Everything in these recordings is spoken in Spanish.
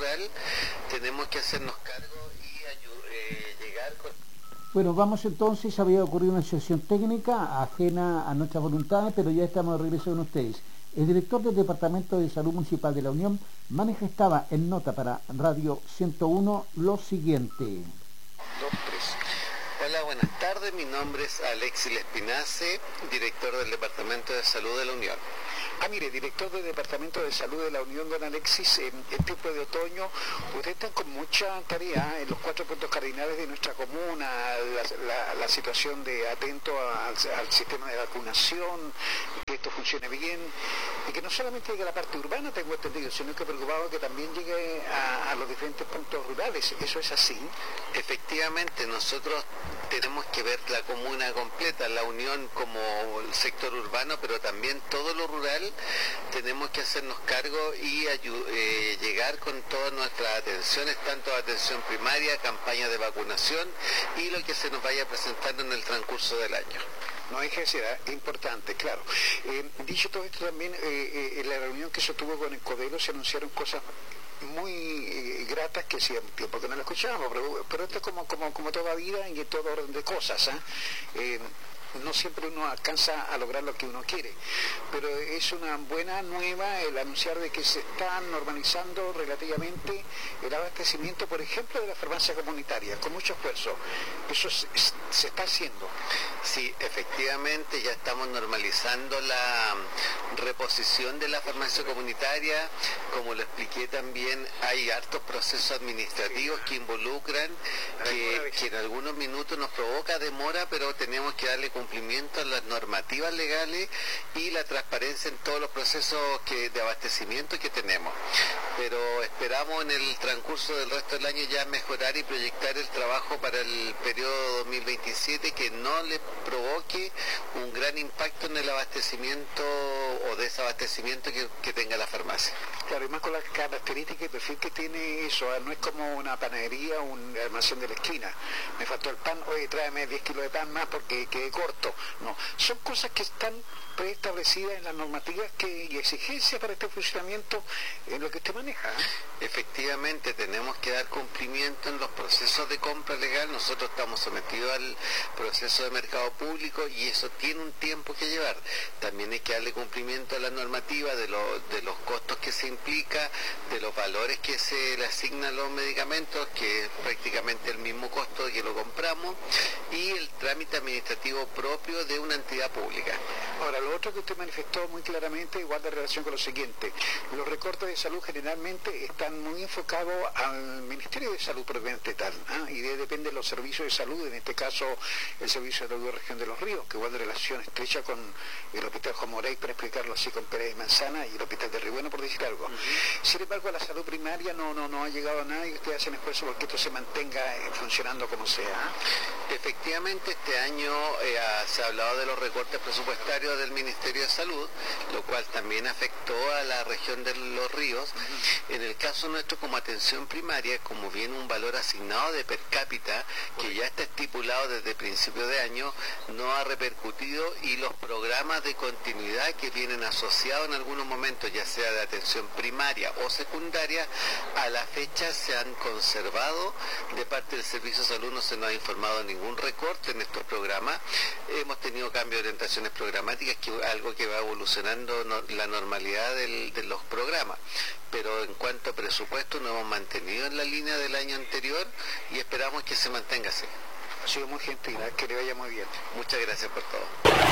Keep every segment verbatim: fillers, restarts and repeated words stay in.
rural tenemos que hacernos cargo y eh, llegar con... Bueno, vamos entonces, había ocurrido una situación técnica ajena a nuestras voluntades, pero ya estamos de regreso con ustedes. El director del Departamento de Salud Municipal de la Unión manifestaba en nota para Radio ciento uno lo siguiente. Dos, tres. Hola, buenas tardes, mi nombre es Alexis Lespinace, director del Departamento de Salud de la Unión. Ah, mire, director del Departamento de Salud de la Unión, don Alexis, en el tiempo de otoño, ustedes están con mucha tarea en los cuatro puntos cardinales de nuestra comuna, la, la, la situación de atento al, al sistema de vacunación, que esto funcione bien, y que no solamente llegue a la parte urbana, tengo entendido, sino que preocupado que también llegue a, a los diferentes puntos rurales. ¿Eso es así? Efectivamente, nosotros tenemos que ver la comuna completa, la Unión como el sector urbano, pero también todo lo rural. Tenemos que hacernos cargo y eh, llegar con todas nuestras atenciones, tanto atención primaria, campaña de vacunación y lo que se nos vaya presentando en el transcurso del año. No hay necesidad, importante, claro. Eh, dicho todo esto también, eh, eh, en la reunión que se tuvo con el Codelo se anunciaron cosas muy eh, gratas que hacía tiempo que no lo escuchábamos, pero, pero esto es como, como, como toda vida y en todo orden de cosas, ¿eh? Eh, no siempre uno alcanza a lograr lo que uno quiere, pero es una buena nueva el anunciar de que se está normalizando relativamente el abastecimiento, por ejemplo, de la farmacia comunitaria, con mucho esfuerzo. Eso se, se está haciendo. Sí, efectivamente, ya estamos normalizando la reposición de la farmacia comunitaria. Como lo expliqué también, hay hartos procesos administrativos que involucran, que, que en algunos minutos nos provoca demora, pero tenemos que darle cumplimiento a las normativas legales y la transparencia en todos los procesos que, de abastecimiento que tenemos. Pero esperamos en el transcurso del resto del año ya mejorar y proyectar el trabajo para el periodo dos mil veintisiete, que no le provoque un gran impacto en el abastecimiento o desabastecimiento que, que tenga la farmacia. Claro, y más con las características y perfil que tiene eso, no es como una panadería o un almacén de la esquina. Me faltó el pan, oye, tráeme diez kilos de pan más porque quedé corto. No, son cosas que están preestablecidas en las normativas que, y exigencias para este funcionamiento en lo que usted maneja, ¿eh? Efectivamente, tenemos que dar cumplimiento en los procesos de compra legal. Nosotros estamos sometidos al proceso de mercado público y eso tiene un tiempo que llevar. También hay que darle cumplimiento a la normativa de, lo, de los costos que se implica, de los valores que se le asignan a los medicamentos, que es prácticamente el mismo costo que lo compramos, y el trámite administrativo propio de una entidad pública. Ahora, lo otro que usted manifestó muy claramente, igual de relación con lo siguiente, los recortes de salud generalmente están muy enfocados al Ministerio de Salud propiamente tal, ¿eh? Y de, depende de los servicios de salud, en este caso el Servicio de Salud de Región de los Ríos, que igual de relación estrecha con el Hospital Juan Moray, para explicarlo así, con Pérez de Manzana y el Hospital de Ribueno, por decir algo. Uh-huh. Sin embargo, a la salud primaria no, no, no ha llegado a nada y ustedes hacen esfuerzo porque esto se mantenga eh, funcionando como sea, ¿eh? Efectivamente, este año eh, se ha hablado de los recortes presupuestarios del Ministerio de Salud, lo cual también afectó a la región de los ríos. Uh-huh. En el caso nuestro, como atención primaria, como viene un valor asignado de per cápita, que ya está estipulado desde principio de año, no ha repercutido, y los programas de continuidad que vienen asociados en algunos momentos, ya sea de atención primaria o secundaria, a la fecha se han conservado. De parte del Servicio de Salud no se nos ha informado ningún recorte en estos programas. Hemos tenido cambios de orientaciones programáticas, que es algo que va evolucionando no, la normalidad del, de los programas. Pero en cuanto a presupuesto nos hemos mantenido en la línea del año anterior y esperamos que se mantenga así. Ha sido muy gentil, ¿eh? Que le vaya muy bien. Muchas gracias por todo.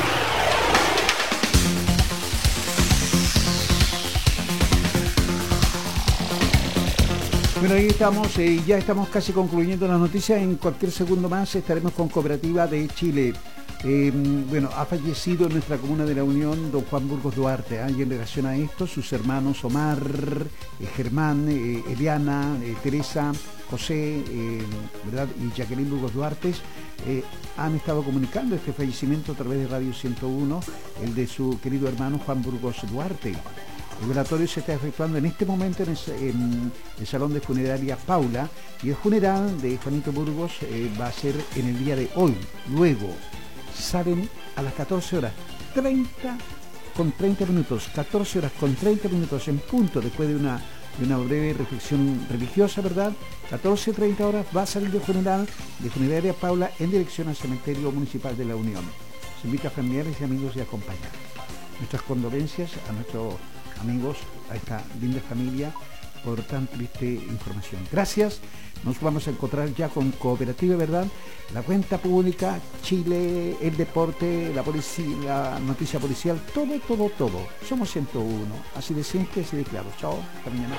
Bueno, ahí estamos, eh, ya estamos casi concluyendo las noticias. En cualquier segundo más estaremos con Cooperativa de Chile. Eh, bueno, ha fallecido en nuestra comuna de la Unión don Juan Burgos Duarte, ¿eh? Y en relación a esto, sus hermanos Omar, eh, Germán, eh, Eliana, eh, Teresa, José, eh, ¿verdad? Y Jacqueline Burgos Duarte eh, han estado comunicando este fallecimiento a través de Radio ciento uno, el de su querido hermano Juan Burgos Duarte. El velatorio se está efectuando en este momento en el, en el Salón de Funeraria Paula, y el funeral de Juanito Burgos eh, va a ser en el día de hoy. Luego salen a las catorce horas treinta con treinta minutos, catorce horas con treinta minutos en punto, después de una y una breve reflexión religiosa, ¿verdad? catorce treinta horas va a salir de funeral, de Funeraria Paula en dirección al Cementerio Municipal de la Unión. Se invita a familiares y amigos y acompañar. Nuestras condolencias a nuestros amigos, a esta linda familia, por tan triste información. Gracias. Nos vamos a encontrar ya con Cooperativa Verdad, la cuenta pública, Chile, el deporte, la policía, la noticia policial, todo, todo, todo. Somos ciento uno. Así de simple, así de claro. Chao, hasta mañana.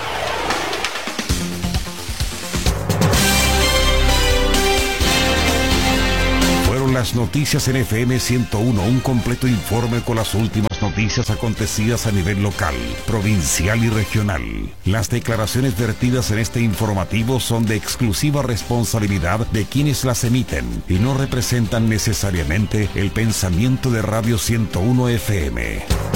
Fueron las noticias en F M ciento uno, un completo informe con las últimas noticias acontecidas a nivel local, provincial y regional. Las declaraciones vertidas en este informativo son de exclusiva responsabilidad de quienes las emiten y no representan necesariamente el pensamiento de Radio ciento uno F M.